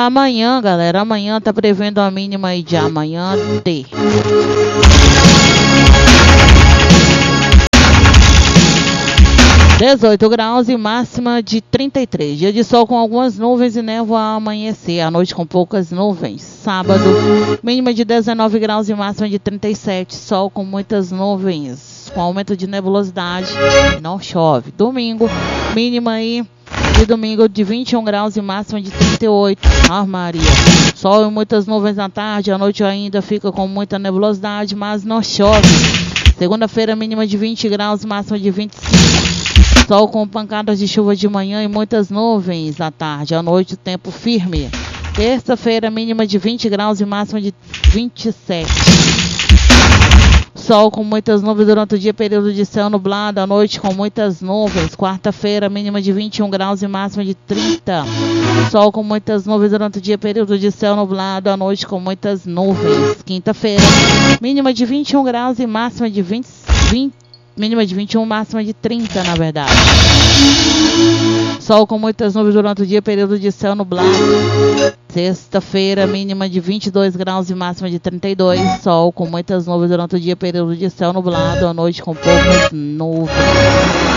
amanhã, galera, amanhã tá prevendo a mínima aí de amanhã de 18 graus e máxima de 33. Dia de sol com algumas nuvens e névoa a amanhecer. À noite com poucas nuvens. Sábado, mínima de 19 graus e máxima de 37. Sol com muitas nuvens. Com aumento de nebulosidade. Não chove. Domingo, mínima aí de domingo de 21 graus e máxima de 38. Maria. Sol e muitas nuvens à tarde. À noite ainda fica com muita nebulosidade, mas não chove. Segunda-feira, mínima de 20 graus, máxima de 25. Sol com pancadas de chuva de manhã e muitas nuvens à tarde. À noite, tempo firme. Terça-feira, mínima de 20 graus e máxima de 27. Sol com muitas nuvens durante o dia, período de céu nublado. À noite, com muitas nuvens. Quarta-feira, mínima de 21 graus e máxima de 30. Sol com muitas nuvens durante o dia, período de céu nublado. À noite, com muitas nuvens. Quinta-feira, mínima de 21 graus e máxima de 20. Mínima de 21, máxima de 30, na verdade. Sol com muitas nuvens durante o dia, período de céu nublado. Sexta-feira, mínima de 22 graus e máxima de 32. Sol com muitas nuvens durante o dia, período de céu nublado. À noite com poucas nuvens.